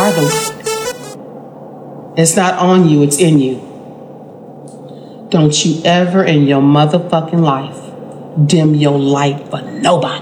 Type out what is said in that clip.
are the light. It's not on you, it's in you. Don't you ever in your motherfucking life dim your light for nobody.